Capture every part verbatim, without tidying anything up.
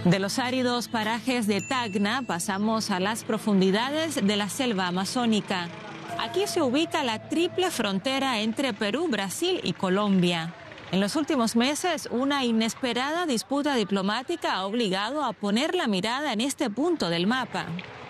De los áridos parajes de Tacna pasamos a las profundidades de la selva amazónica. Aquí se ubica la triple frontera entre Perú, Brasil y Colombia. En los últimos meses, una inesperada disputa diplomática ha obligado a poner la mirada en este punto del mapa.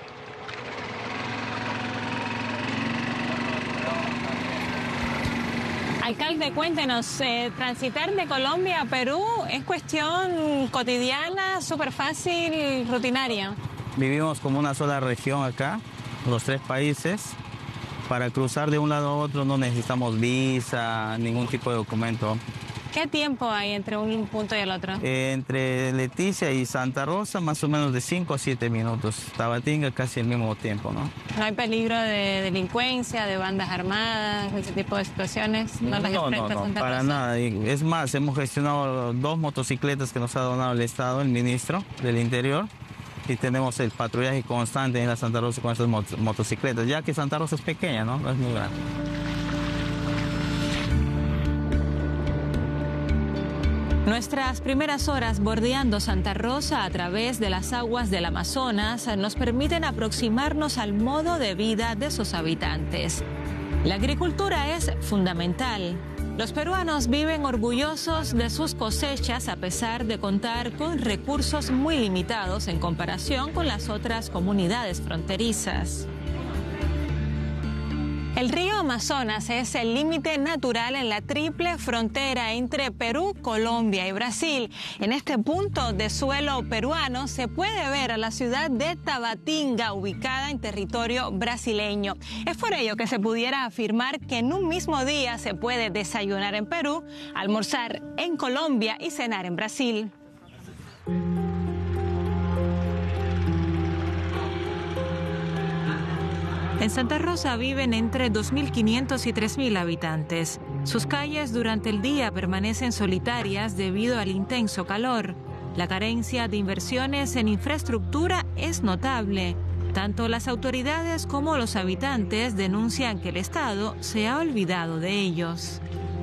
Alcalde, cuéntenos, eh, transitar de Colombia a Perú es cuestión cotidiana, súper fácil, rutinaria. Vivimos como una sola región acá, los tres países. Para cruzar de un lado a otro no necesitamos visa, ningún tipo de documento. ¿Qué tiempo hay entre un punto y el otro? Eh, entre Leticia y Santa Rosa, más o menos de cinco a siete minutos. Tabatinga casi el mismo tiempo, ¿no? ¿No hay peligro de delincuencia, de bandas armadas, ese tipo de situaciones? No, las no, no, no para nada. Es más, hemos gestionado dos motocicletas que nos ha donado el Estado, el ministro del Interior. Y tenemos el patrullaje constante en la Santa Rosa con estas mot motocicletas, ya que Santa Rosa es pequeña, ¿no? No es muy grande. Nuestras primeras horas bordeando Santa Rosa a través de las aguas del Amazonas nos permiten aproximarnos al modo de vida de sus habitantes. La agricultura es fundamental. Los peruanos viven orgullosos de sus cosechas a pesar de contar con recursos muy limitados en comparación con las otras comunidades fronterizas. El río Amazonas es el límite natural en la triple frontera entre Perú, Colombia y Brasil. En este punto de suelo peruano se puede ver a la ciudad de Tabatinga, ubicada en territorio brasileño. Es por ello que se pudiera afirmar que en un mismo día se puede desayunar en Perú, almorzar en Colombia y cenar en Brasil. En Santa Rosa viven entre dos mil quinientos y tres mil habitantes. Sus calles durante el día permanecen solitarias debido al intenso calor. La carencia de inversiones en infraestructura es notable. Tanto las autoridades como los habitantes denuncian que el Estado se ha olvidado de ellos.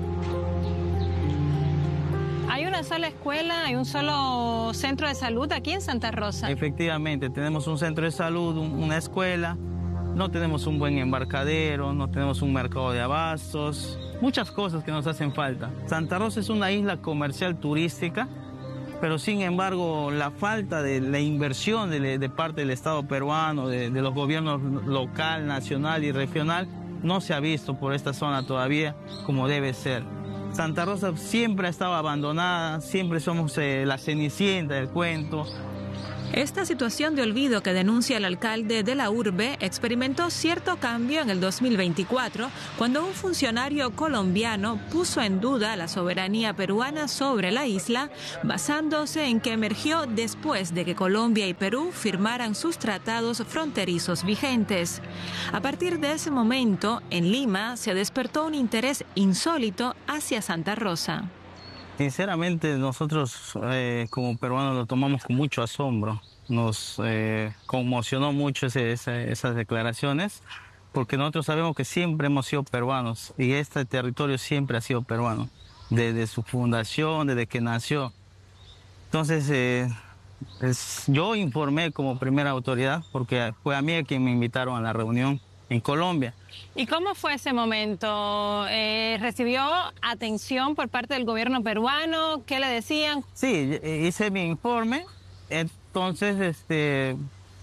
¿Hay una sola escuela, hay un solo centro de salud aquí en Santa Rosa? Efectivamente, tenemos un centro de salud, una escuela. No tenemos un buen embarcadero, no tenemos un mercado de abastos, muchas cosas que nos hacen falta. Santa Rosa es una isla comercial turística, pero sin embargo la falta de la inversión de, de parte del Estado peruano, de, de los gobiernos local, nacional y regional, no se ha visto por esta zona todavía como debe ser. Santa Rosa siempre ha estado abandonada, siempre somos eh, la cenicienta del cuento. Esta situación de olvido que denuncia el alcalde de la urbe experimentó cierto cambio en el dos mil veinticuatro, cuando un funcionario colombiano puso en duda la soberanía peruana sobre la isla, basándose en que emergió después de que Colombia y Perú firmaran sus tratados fronterizos vigentes. A partir de ese momento, en Lima se despertó un interés insólito hacia Santa Rosa. Sinceramente, nosotros eh, como peruanos lo tomamos con mucho asombro. Nos eh, conmocionó mucho ese, ese, esas declaraciones, porque nosotros sabemos que siempre hemos sido peruanos y este territorio siempre ha sido peruano, desde su fundación, desde que nació. Entonces, eh, es, yo informé como primera autoridad, porque fue a mí a quien me invitaron a la reunión en Colombia. ¿Y cómo fue ese momento? Eh, ¿Recibió atención por parte del gobierno peruano? ¿Qué le decían? Sí, hice mi informe, entonces este,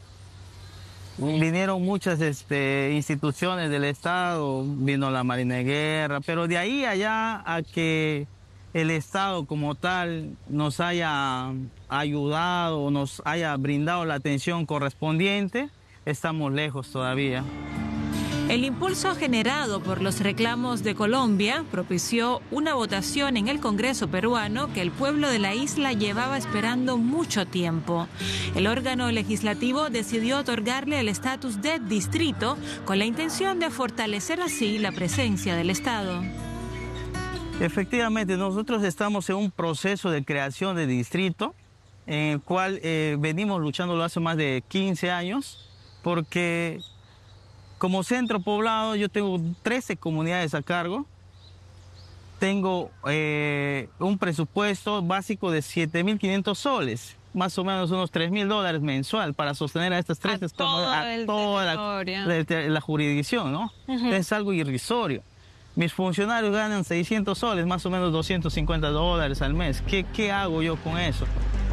vinieron muchas este, instituciones del Estado, vino la Marina de Guerra, pero de ahí allá a que el Estado como tal nos haya ayudado, nos haya brindado la atención correspondiente, estamos lejos todavía. El impulso generado por los reclamos de Colombia propició una votación en el Congreso peruano que el pueblo de la isla llevaba esperando mucho tiempo. El órgano legislativo decidió otorgarle el estatus de distrito con la intención de fortalecer así la presencia del Estado. Efectivamente, nosotros estamos en un proceso de creación de distrito en el cual eh, venimos luchándolo hace más de quince años, porque como centro poblado yo tengo trece comunidades a cargo, tengo eh, un presupuesto básico de siete mil quinientos soles más o menos unos tres mil dólares mensual para sostener a estas tres, a todo a el toda la, la, la jurisdicción, ¿no? Uh-huh. Es algo irrisorio. Mis funcionarios ganan seiscientos soles, más o menos doscientos cincuenta dólares al mes. ¿Qué, qué hago yo con eso?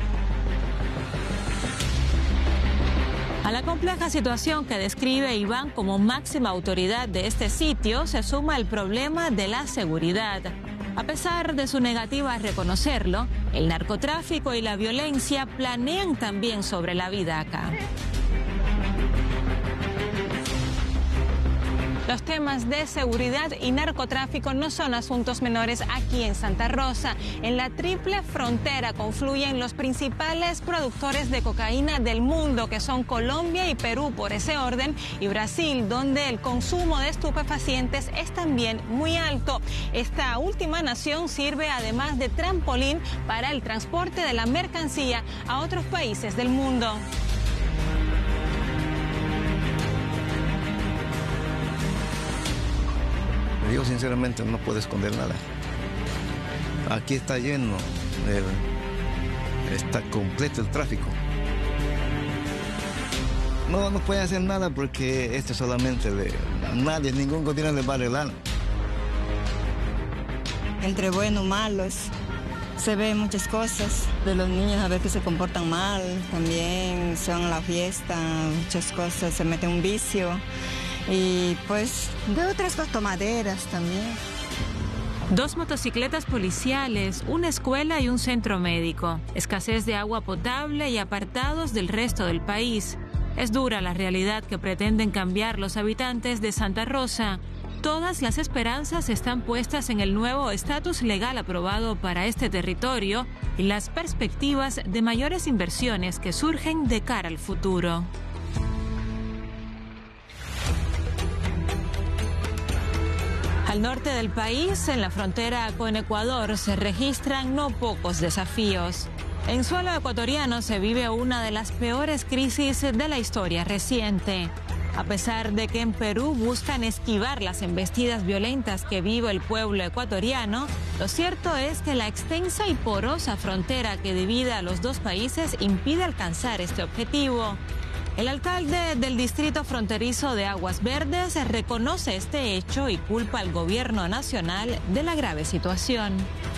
A la compleja situación que describe Iván como máxima autoridad de este sitio se suma el problema de la seguridad. A pesar de su negativa a reconocerlo, el narcotráfico y la violencia planean también sobre la vida acá. Los temas de seguridad y narcotráfico no son asuntos menores aquí en Santa Rosa. En la triple frontera confluyen los principales productores de cocaína del mundo, que son Colombia y Perú por ese orden, y Brasil, donde el consumo de estupefacientes es también muy alto. Esta última nación sirve además de trampolín para el transporte de la mercancía a otros países del mundo. Yo sinceramente no puedo esconder nada. Aquí está lleno, el, está completo el tráfico. No, no puede hacer nada porque esto solamente de nadie, ningún gobierno le va a arreglar. Entre buenos y malos se ven muchas cosas de los niños, a ver que se comportan mal, también se van a la fiesta, muchas cosas, se mete un vicio. Y pues de otras cosas, tomaderas también. Dos motocicletas policiales, una escuela y un centro médico. Escasez de agua potable y apartados del resto del país. Es dura la realidad que pretenden cambiar los habitantes de Santa Rosa. Todas las esperanzas están puestas en el nuevo estatus legal aprobado para este territorio y las perspectivas de mayores inversiones que surgen de cara al futuro. Al norte del país, en la frontera con Ecuador, se registran no pocos desafíos. En suelo ecuatoriano se vive una de las peores crisis de la historia reciente. A pesar de que en Perú buscan esquivar las embestidas violentas que vive el pueblo ecuatoriano, lo cierto es que la extensa y porosa frontera que divide a los dos países impide alcanzar este objetivo. El alcalde del distrito fronterizo de Aguas Verdes reconoce este hecho y culpa al gobierno nacional de la grave situación.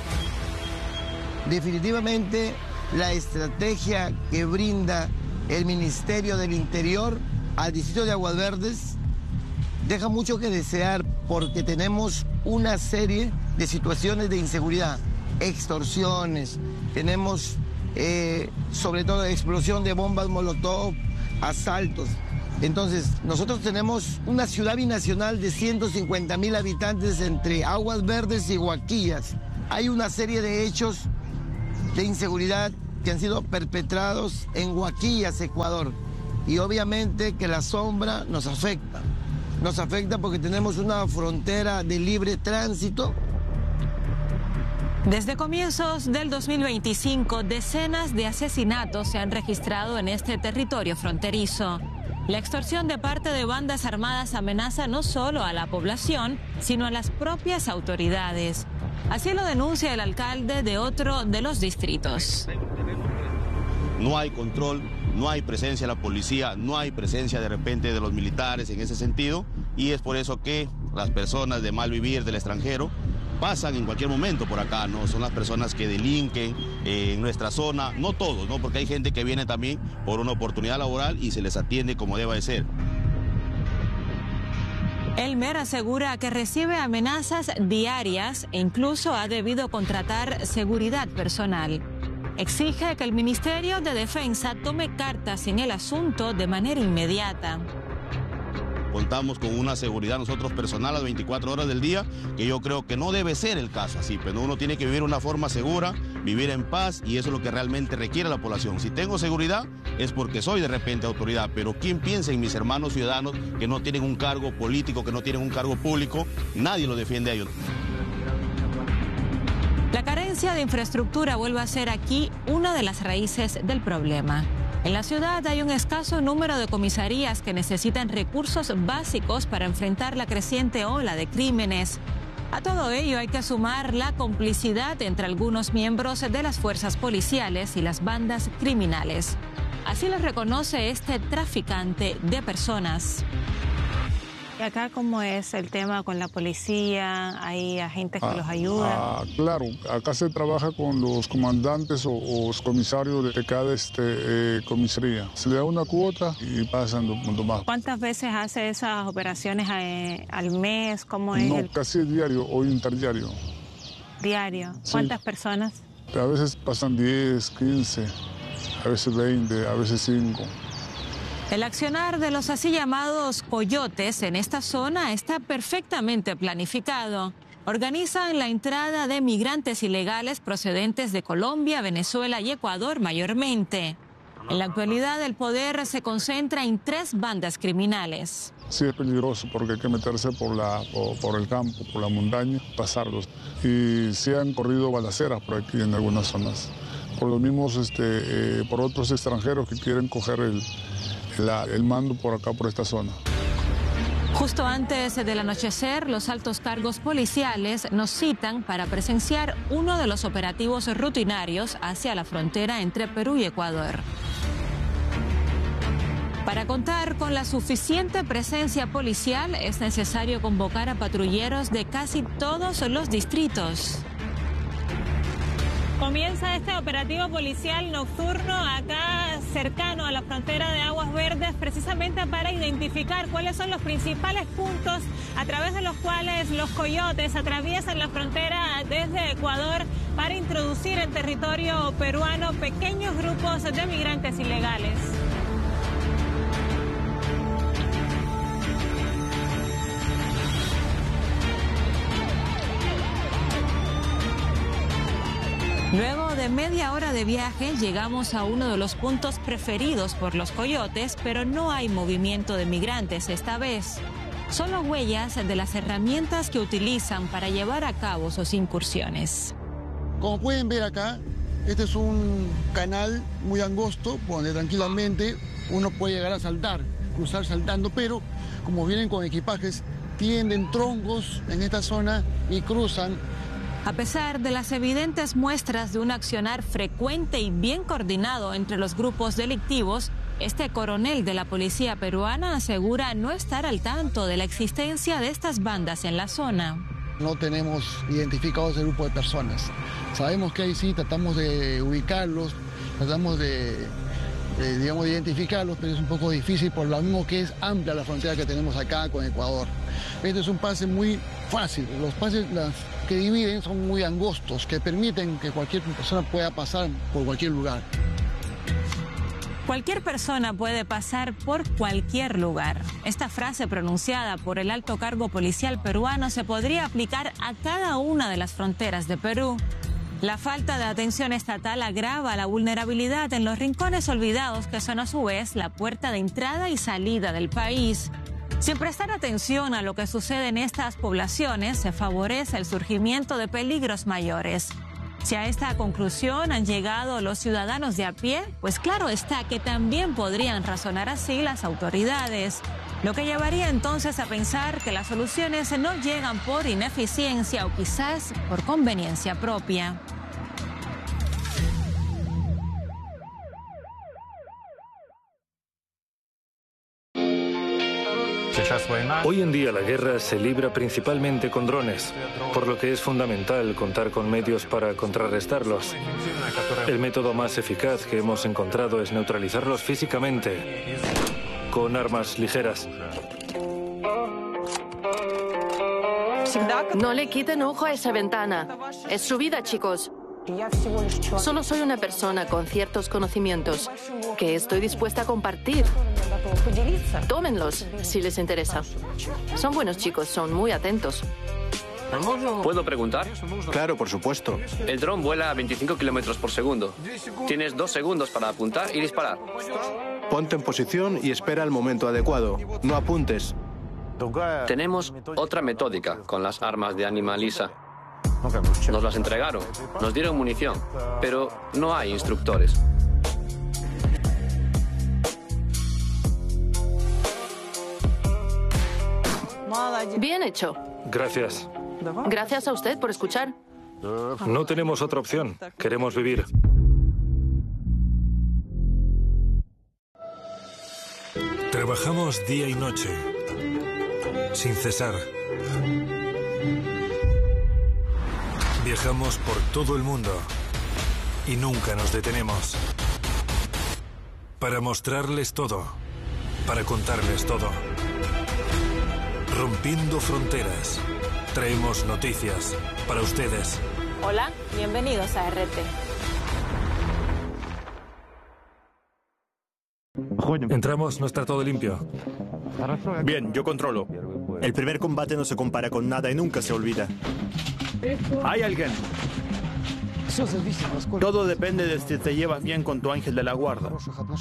Definitivamente, la estrategia que brinda el Ministerio del Interior al distrito de Aguas Verdes deja mucho que desear, porque tenemos una serie de situaciones de inseguridad, extorsiones, tenemos eh, sobre todo explosión de bombas molotov, asaltos. Entonces, nosotros tenemos una ciudad binacional de ciento cincuenta mil habitantes entre Aguas Verdes y Huaquillas. Hay una serie de hechos de inseguridad que han sido perpetrados en Huaquillas, Ecuador. Y obviamente que la sombra nos afecta. Nos afecta porque tenemos una frontera de libre tránsito. Desde comienzos del dos mil veinticinco, decenas de asesinatos se han registrado en este territorio fronterizo. La extorsión de parte de bandas armadas amenaza no solo a la población, sino a las propias autoridades. Así lo denuncia el alcalde de otro de los distritos. No hay control, no hay presencia de la policía, no hay presencia de repente de los militares en ese sentido, y es por eso que las personas de mal vivir del extranjero pasan en cualquier momento por acá, ¿no? Son las personas que delinquen eh, en nuestra zona, no todos, ¿no? Porque hay gente que viene también por una oportunidad laboral y se les atiende como deba de ser. Elmer asegura que recibe amenazas diarias e incluso ha debido contratar seguridad personal. Exige que el Ministerio de Defensa tome cartas en el asunto de manera inmediata. Contamos con una seguridad nosotros personal a las veinticuatro horas del día, que yo creo que no debe ser el caso así, pero uno tiene que vivir una forma segura, vivir en paz, y eso es lo que realmente requiere la población. Si tengo seguridad es porque soy de repente autoridad, pero ¿quién piensa en mis hermanos ciudadanos que no tienen un cargo político, que no tienen un cargo público? Nadie lo defiende a ellos. La carencia de infraestructura vuelve a ser aquí una de las raíces del problema. En la ciudad hay un escaso número de comisarías que necesitan recursos básicos para enfrentar la creciente ola de crímenes. A todo ello hay que sumar la complicidad entre algunos miembros de las fuerzas policiales y las bandas criminales. Así lo reconoce este traficante de personas. ¿Y acá cómo es el tema con la policía? ¿Hay agentes que ah, los ayudan? Ah, claro, acá se trabaja con los comandantes o, o los comisarios de cada este, eh, comisaría. Se le da una cuota y pasan dos puntos más. ¿Cuántas veces hace esas operaciones eh, al mes? ¿Cómo es? No, el... casi diario o interdiario. ¿Diario? ¿Cuántas sí. personas? A veces pasan diez, quince, a veces veinte, a veces cinco. El accionar de los así llamados coyotes en esta zona está perfectamente planificado. Organizan la entrada de migrantes ilegales procedentes de Colombia, Venezuela y Ecuador mayormente. En la actualidad el poder se concentra en tres bandas criminales. Sí, es peligroso porque hay que meterse por, la, por, por el campo, por la montaña, pasarlos. Y sí han corrido balaceras por aquí en algunas zonas. Por los mismos, este, eh, por otros extranjeros que quieren coger el... La, el mando por acá, por esta zona. Justo antes del anochecer, los altos cargos policiales nos citan para presenciar uno de los operativos rutinarios hacia la frontera entre Perú y Ecuador. Para contar con la suficiente presencia policial es necesario convocar a patrulleros de casi todos los distritos. Comienza este operativo policial nocturno acá cercano a la frontera de Aguas Verdes, precisamente para identificar cuáles son los principales puntos a través de los cuales los coyotes atraviesan la frontera desde Ecuador para introducir en territorio peruano pequeños grupos de migrantes ilegales. Luego de media hora de viaje llegamos a uno de los puntos preferidos por los coyotes, pero no hay movimiento de migrantes esta vez. Solo huellas de las herramientas que utilizan para llevar a cabo sus incursiones. Como pueden ver acá, este es un canal muy angosto donde tranquilamente uno puede llegar a saltar, cruzar saltando, pero como vienen con equipajes, tienden troncos en esta zona y cruzan. A pesar de las evidentes muestras de un accionar frecuente y bien coordinado entre los grupos delictivos, este coronel de la policía peruana asegura no estar al tanto de la existencia de estas bandas en la zona. No tenemos identificados el grupo de personas. Sabemos que ahí sí, tratamos de ubicarlos, tratamos de, de, digamos, de identificarlos, pero es un poco difícil por lo mismo que es amplia la frontera que tenemos acá con Ecuador. Este es un pase muy fácil. Los pases las que dividen son muy angostos, que permiten que cualquier persona pueda pasar por cualquier lugar. Cualquier persona puede pasar por cualquier lugar. Esta frase pronunciada por el alto cargo policial peruano se podría aplicar a cada una de las fronteras de Perú. La falta de atención estatal agrava la vulnerabilidad en los rincones olvidados que son a su vez la puerta de entrada y salida del país. Sin prestar atención a lo que sucede en estas poblaciones, se favorece el surgimiento de peligros mayores. Si a esta conclusión han llegado los ciudadanos de a pie, pues claro está que también podrían razonar así las autoridades. Lo que llevaría entonces a pensar que las soluciones no llegan por ineficiencia o quizás por conveniencia propia. Hoy en día la guerra se libra principalmente con drones, por lo que es fundamental contar con medios para contrarrestarlos. El método más eficaz que hemos encontrado es neutralizarlos físicamente, con armas ligeras. No le quiten ojo a esa ventana. Es su vida, chicos. Solo soy una persona con ciertos conocimientos que estoy dispuesta a compartir. Tómenlos si les interesa. Son buenos chicos, son muy atentos. ¿Puedo preguntar? Claro, por supuesto. El dron vuela a veinticinco kilómetros por segundo. Tienes dos segundos para apuntar y disparar. Ponte en posición y espera el momento adecuado. No apuntes. Tenemos otra metódica con las armas de Animalisa. Nos las entregaron, nos dieron munición, pero no hay instructores. Bien hecho. Gracias. Gracias a usted por escuchar. No tenemos otra opción. Queremos vivir. Trabajamos día y noche, sin cesar. Viajamos por todo el mundo y nunca nos detenemos. Para mostrarles todo, para contarles todo. Rompiendo fronteras, traemos noticias para ustedes. Hola, bienvenidos a R T. Entramos, no está todo limpio. Bien, yo controlo. El primer combate no se compara con nada y nunca se olvida. ¿Hay alguien? Todo depende de si te llevas bien con tu ángel de la guarda.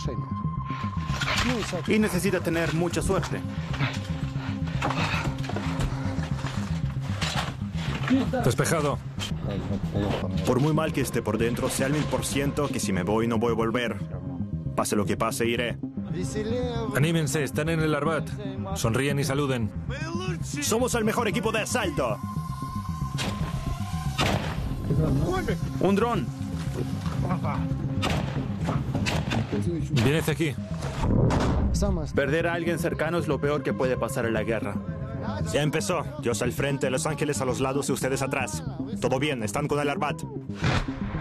Y necesitas tener mucha suerte. Despejado. Por muy mal que esté por dentro, sé al mil por ciento que si me voy no voy a volver. Pase lo que pase, iré. Anímense, están en el Arbat. Sonríen y saluden. Somos el mejor equipo de asalto. Un dron. Viene hacia aquí. Perder a alguien cercano es lo peor que puede pasar en la guerra. Ya empezó. Dios al frente, Los Ángeles a los lados y ustedes atrás. Todo bien, están con el Arbat.